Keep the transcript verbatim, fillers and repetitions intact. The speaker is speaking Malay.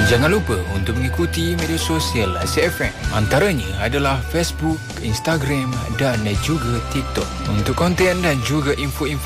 Jangan lupa untuk mengikuti media sosial Asyik F M. Antaranya adalah Facebook, Instagram dan juga TikTok. Untuk konten dan juga info-info